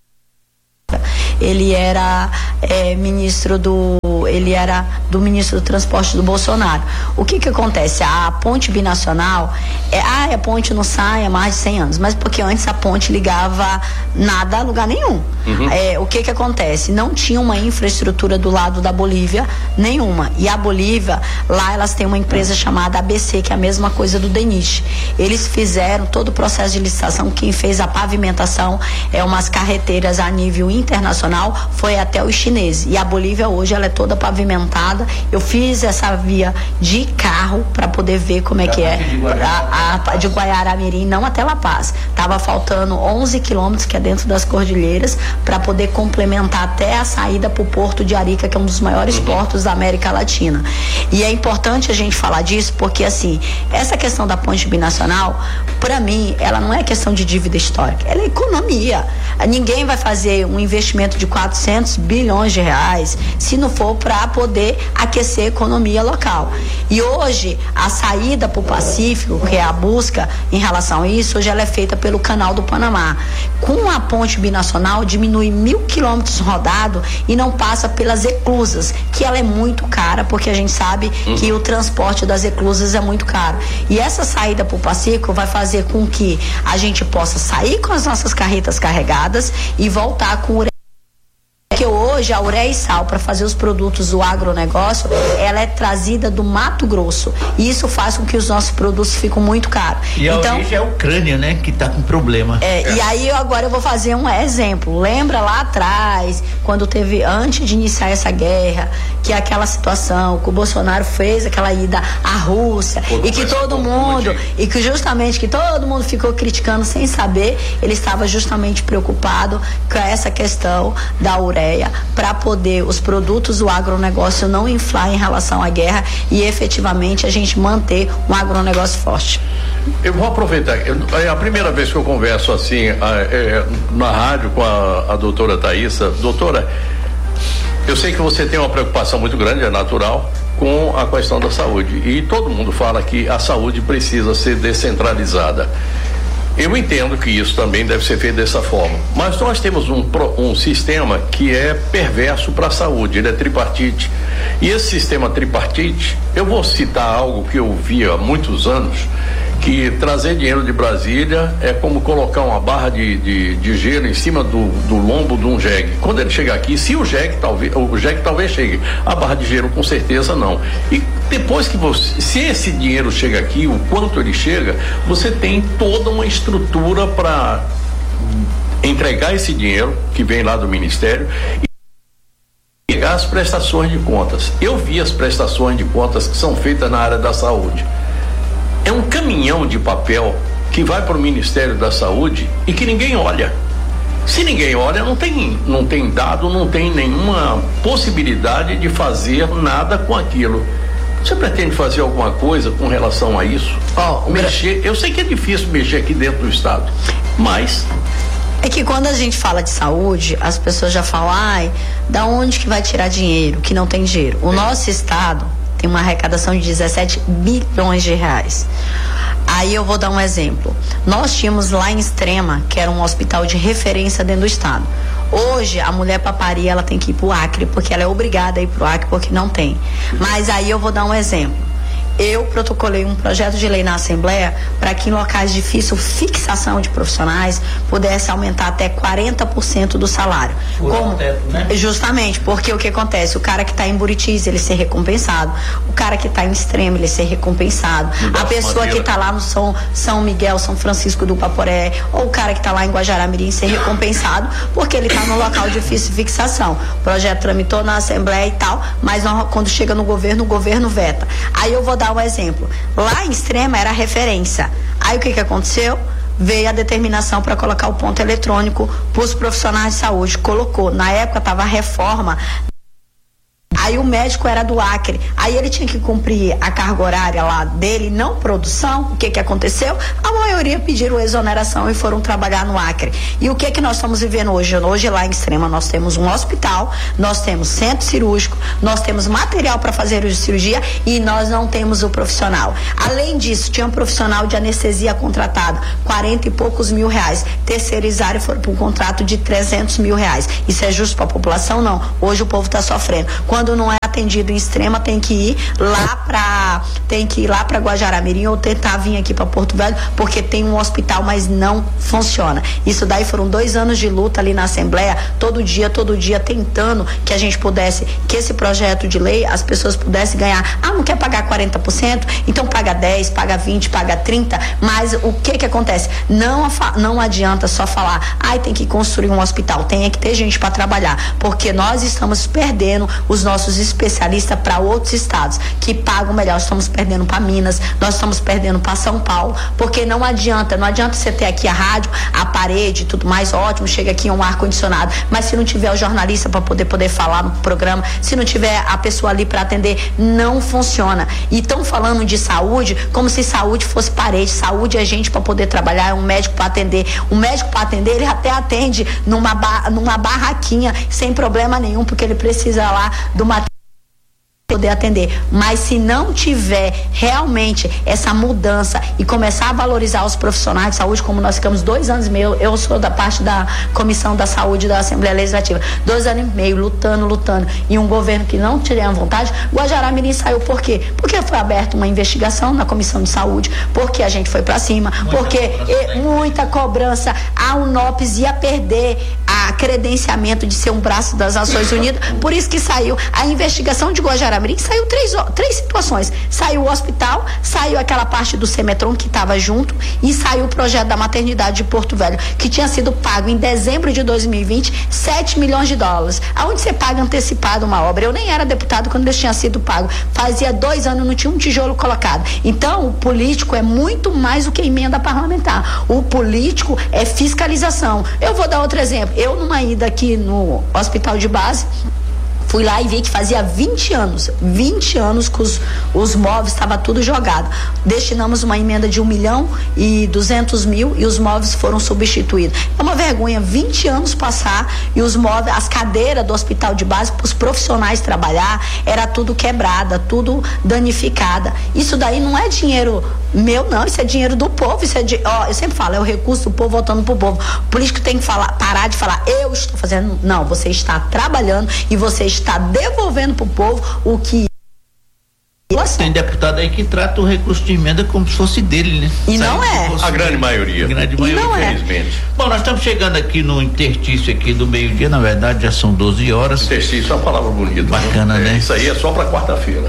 Ele era ministro do ministro do transporte do Bolsonaro. O que acontece? A ponte binacional, a ponte não sai há mais de 100 anos, mas porque antes a ponte ligava nada a lugar nenhum. O que acontece? Não tinha uma infraestrutura do lado da Bolívia nenhuma, e a Bolívia, lá elas têm uma empresa chamada ABC, que é a mesma coisa do DENIT. Eles fizeram todo o processo de licitação, quem fez a pavimentação umas carreteiras a nível internacional, foi até os chineses, e a Bolívia hoje ela é toda pavimentada. Eu fiz essa via de carro para poder ver como é que é de Guaiará-Mirim, não até La Paz, tava faltando 11 quilômetros, que é dentro das cordilheiras, para poder complementar até a saída para o Porto de Arica, que é um dos maiores portos da América Latina. E é importante a gente falar disso, porque assim, essa questão da ponte binacional, para mim, ela não é questão de dívida histórica, ela é economia. Ninguém vai fazer um investimento de 400 bilhões de reais se não for para poder aquecer a economia local. E hoje, a saída para o Pacífico, que é a busca em relação a isso, hoje ela é feita pelo Canal do Panamá. Com a ponte binacional, diminui 1.000 quilômetros rodados e não passa pelas eclusas, que ela é muito cara, porque a gente sabe que o transporte das eclusas é muito caro. E essa saída para o Pacífico vai fazer com que a gente possa sair com as nossas carretas carregadas e voltar com o que hoje a ureia e sal para fazer os produtos do agronegócio, ela é trazida do Mato Grosso, e isso faz com que os nossos produtos fiquem muito caros. E então, a origem é a Ucrânia, né, que está com problema. E aí agora eu vou fazer um exemplo. Lembra lá atrás, quando teve, antes de iniciar essa guerra, que aquela situação que o Bolsonaro fez aquela ida à Rússia, e que todo mundo, e que justamente que todo mundo ficou criticando sem saber, ele estava justamente preocupado com essa questão da ureia, para poder os produtos do agronegócio não inflar em relação à guerra e efetivamente a gente manter um agronegócio forte. Eu vou aproveitar, é a primeira vez que eu converso assim na rádio com a doutora Thaísa. Doutora, eu sei que você tem uma preocupação muito grande, é natural, com a questão da saúde, e todo mundo fala que a saúde precisa ser descentralizada. Eu entendo que isso também deve ser feito dessa forma, mas nós temos um sistema que é perverso para a saúde, ele é tripartite, e esse sistema tripartite, eu vou citar algo que eu vi há muitos anos, que trazer dinheiro de Brasília é como colocar uma barra de gelo em cima do lombo de um jegue. Quando ele chegar aqui, se o jegue talvez chegue, a barra de gelo com certeza não. E depois que se esse dinheiro chega aqui, o quanto ele chega, você tem toda uma estrutura para entregar esse dinheiro que vem lá do Ministério e pegar as prestações de contas. Eu vi as prestações de contas que são feitas na área da saúde. É um caminhão de papel que vai para o Ministério da Saúde e que ninguém olha. Se ninguém olha, não tem dado, não tem nenhuma possibilidade de fazer nada com aquilo. Você pretende fazer alguma coisa com relação a isso? Mexer, eu sei que é difícil mexer aqui dentro do Estado, mas... É que quando a gente fala de saúde, as pessoas já falam, da onde que vai tirar dinheiro, que não tem dinheiro? O nosso Estado tem uma arrecadação de 17 bilhões de reais. Aí eu vou dar um exemplo. Nós tínhamos lá em Extrema, que era um hospital de referência dentro do estado. Hoje, a mulher para parir, ela tem que ir pro Acre, porque ela é obrigada a ir pro Acre, porque não tem. Mas aí eu vou dar um exemplo. eu protocolei um projeto de lei na Assembleia para que em locais de difícil fixação de profissionais pudesse aumentar até 40% do salário. Como? Teto, né? Justamente, porque o que acontece? O cara que está em Buritis, ele ser recompensado. O cara que está em Extrema, ele ser recompensado. A pessoa que está lá no São Miguel, São Francisco do Guaporé, ou o cara que está lá em Guajará-Mirim ser recompensado, porque ele está no local de difícil fixação. O projeto tramitou na Assembleia e tal, mas quando chega no governo, o governo veta. Aí eu vou dar um exemplo. Lá em Extrema era referência. Aí o que aconteceu? Veio a determinação para colocar o ponto eletrônico para os profissionais de saúde. Colocou. Na época estava a reforma. Aí o médico era do Acre, aí ele tinha que cumprir a carga horária lá dele, não produção. O que aconteceu? A maioria pediram exoneração e foram trabalhar no Acre. E o que nós estamos vivendo hoje? Hoje lá em Extrema nós temos um hospital, nós temos centro cirúrgico, nós temos material para fazer a cirurgia e nós não temos o profissional. Além disso, tinha um profissional de anestesia contratado, 40 e poucos mil reais. Terceirizaram e foram para um contrato de 300 mil reais. Isso é justo para a população? Não. Hoje o povo está sofrendo. Quando não é atendido em Extrema, tem que ir lá para Guajará-Mirim ou tentar vir aqui para Porto Velho, porque tem um hospital, mas não funciona. Isso daí foram 2 anos de luta ali na Assembleia, todo dia tentando que a gente pudesse, que esse projeto de lei, as pessoas pudessem ganhar. Não quer pagar 40%? Então paga 10, paga 20, paga 30, mas o que acontece? Não adianta só falar, tem que construir um hospital, tem que ter gente para trabalhar, porque nós estamos perdendo os nossos especialistas para outros estados que pagam melhor. Estamos perdendo para Minas, nós estamos perdendo para São Paulo, porque não adianta você ter aqui a rádio, a parede, tudo mais, ótimo, chega aqui um ar-condicionado, mas se não tiver o jornalista para poder falar no programa, se não tiver a pessoa ali para atender, não funciona. E estão falando de saúde como se saúde fosse parede. Saúde é gente para poder trabalhar, é um médico para atender. O médico para atender, ele até atende numa barraquinha sem problema nenhum, porque ele precisa lá do material poder atender, mas se não tiver realmente essa mudança e começar a valorizar os profissionais de saúde, como nós ficamos 2 anos e meio, eu sou da parte da Comissão da Saúde da Assembleia Legislativa, 2 anos e meio lutando, e um governo que não tinha vontade. Guajará-Mirim saiu por quê? Porque foi aberta uma investigação na Comissão de Saúde, porque a gente foi para cima, muita cobrança, a UNOPS ia perder a credenciamento de ser um braço das Nações Unidas, por isso que saiu a investigação de Guajará-Mirim. Saiu 3 situações. Saiu o hospital, saiu aquela parte do Semetron que estava junto e saiu o projeto da maternidade de Porto Velho, que tinha sido pago em dezembro de 2020, 7 milhões de dólares. Aonde você paga antecipado uma obra? Eu nem era deputado quando eles tinham sido pago. Fazia 2 anos, não tinha um tijolo colocado. Então, o político é muito mais do que emenda parlamentar. O político é fiscalização. Eu vou dar outro exemplo. Eu, numa ida aqui no hospital de base, fui lá e vi que fazia 20 anos que os móveis estavam tudo jogado. Destinamos uma emenda de 1.200.000 e os móveis foram substituídos. É uma vergonha 20 anos passar e os móveis, as cadeiras do hospital de base para os profissionais trabalhar, era tudo quebrada, tudo danificada. Isso daí não é dinheiro meu, não, isso é dinheiro do povo, isso é eu sempre falo, é o recurso do povo voltando pro povo. O político tem que parar de falar, eu estou fazendo, não, você está trabalhando e você está devolvendo pro povo o que tem deputado aí que trata o recurso de emenda como se fosse dele, né? E não é. A grande maioria. Infelizmente. Bom, nós estamos chegando aqui no interstício aqui do meio-dia, na verdade já são 12 horas. Interstício é uma palavra bonita. Bacana, né? Isso aí é só para quarta-feira.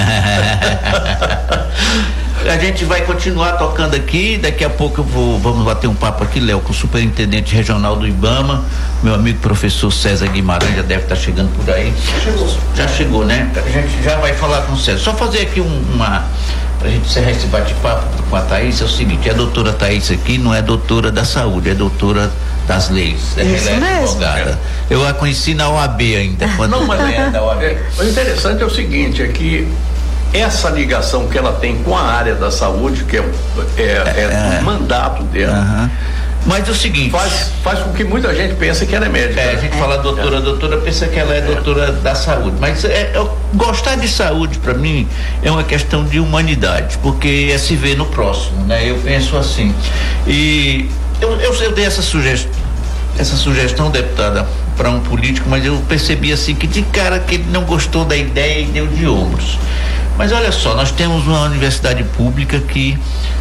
A gente vai continuar tocando aqui, daqui a pouco vamos bater um papo aqui, Léo, com o superintendente regional do IBAMA, meu amigo professor César Guimarães, já deve estar chegando por aí. Já chegou, né? A gente já vai falar com o César. Só fazer aqui pra gente encerrar esse bate-papo com a Thaís, é o seguinte, a doutora Thaís aqui não é doutora da saúde, é doutora das leis. Ela é advogada. Eu a conheci na OAB ainda, quando é da OAB. O interessante é o seguinte, é que essa ligação que ela tem com a área da saúde, que é o mandato dela. Mas é o seguinte, faz com que muita gente pense que ela é médica. A gente fala doutora pensa que ela é doutora da saúde, mas gostar de saúde para mim é uma questão de humanidade, porque é se ver no próximo, né? Eu penso assim, e eu dei essa sugestão, deputada, para um político, mas eu percebi assim que de cara que ele não gostou da ideia e deu de ombros. Mas olha só, nós temos uma universidade pública que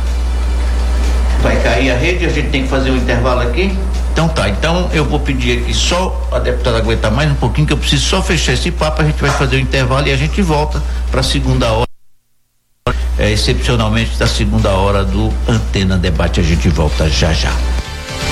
vai cair a rede, a gente tem que fazer um intervalo aqui. Então tá, então eu vou pedir aqui só a deputada aguentar mais um pouquinho, que eu preciso só fechar esse papo, a gente vai fazer o intervalo e a gente volta para a segunda hora, excepcionalmente da segunda hora do Antena Debate, a gente volta já já.